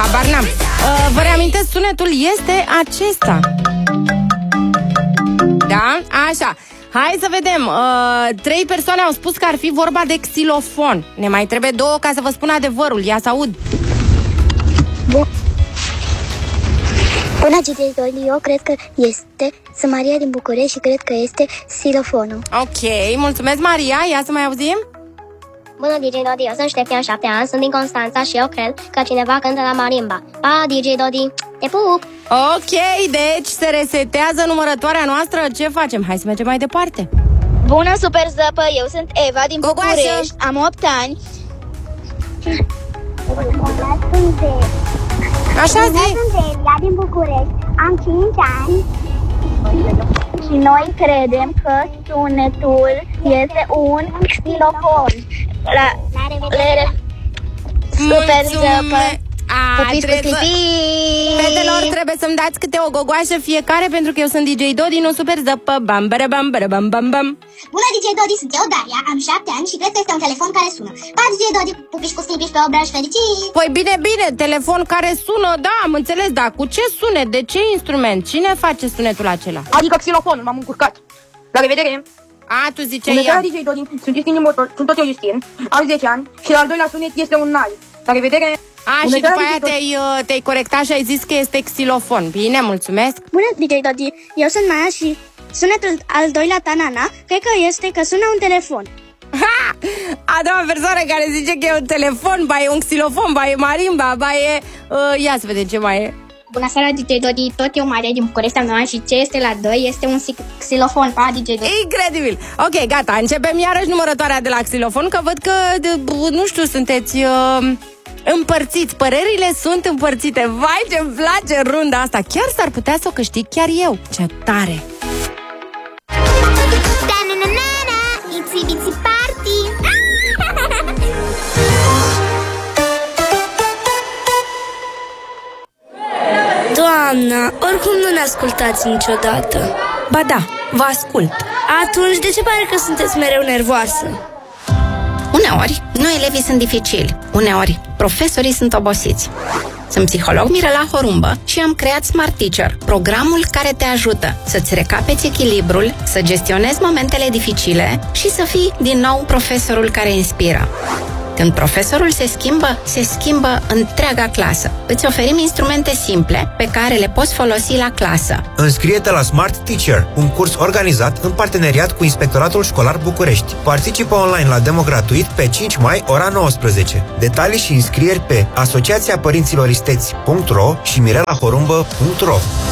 Habar n-am. Vă reamintesc, sunetul este acesta. Da? Așa. Hai să vedem. 3 persoane au spus că ar fi vorba de xilofon. Ne mai trebuie 2 ca să vă spun adevărul. Ia să aud. Bună, DJ, eu cred că sunt Maria din București și cred că este xilofonul. Ok, mulțumesc, Maria. Ia să mai auzim. Bună, DJ Dodi, eu sunt Ștefan, 7 ani, sunt din Constanța și eu cred că cineva cântă la marimba. Pa, DJ Dodi, te pup! Ok, deci se resetează numărătoarea noastră. Ce facem? Hai să mergem mai departe. Bună, super zăpă, eu sunt Eva din București, am 8 ani. Așa zi. Sunt Elia din București, am 5 ani. Și noi credem că sunetul este un xilofon. La revedere! Super zăpă! Fetelor, trebuie să-mi dați câte o gogoașă fiecare, pentru că eu sunt DJ Dodi, nu super zăpă. Bam, bam, bam, bam, bam, bam. Bună, DJ Dodi, sunt eu, Daria, am 7 ani și cred că este un telefon care sună. Pa, DJ Dodi, pupiși cu scripiși pe obraj, fericit! Păi bine, bine, telefon care sună, da, am înțeles, dar cu ce sunet, de ce instrument? Cine face sunetul acela? Adică xilofonul, m-am încurcat. La revedere! A, tu ziceai Bună ea. seara, DJ Dodi, sunt Justin din Motor, sunt tot eu Justin, am 10 ani și al doilea sunet este un nal. La revedere! A, și după aia te-ai corectat și ai zis că este xilofon. Bine, mulțumesc. Bună, DJ Dodi, eu sunt Maia și sunetul al doilea tanana, cred că este că sună un telefon. Ha! A doua persoană care zice că e un telefon, ba e un xilofon, ba e marimba, ba e... ia să vedem ce mai e. Bună seara, DJ Dodi, tot eu, Maria din București, am 9 ani și ce este la 2 este un xilofon. Pa, DJ Dodi! Incredibil! Ok, gata, începem iarăși numărătoarea de la xilofon, că văd că, nu știu, sunteți... împărțiți, părerile sunt împărțite. Vai, ce-mi place runda asta. Chiar s-ar putea să o câștig chiar eu. Ce tare! Doamna, oricum nu ne ascultați niciodată. Ba da, vă ascult. Atunci de ce pare că sunteți mereu nervoasă? Uneori, noi elevii sunt dificili. Uneori, profesorii sunt obosiți. Sunt psiholog Mirela Horumbă și am creat Smart Teacher, programul care te ajută să-ți recapeți echilibrul, să gestionezi momentele dificile și să fii din nou profesorul care inspiră. Când profesorul se schimbă întreaga clasă. Îți oferim instrumente simple pe care le poți folosi la clasă. Înscrie-te la Smart Teacher, un curs organizat în parteneriat cu Inspectoratul Școlar București. Participă online la demo gratuit pe 5 mai, ora 19. Detalii și înscrieri pe asociațiapărințiloristeți.ro și mirelahorumbă.ro.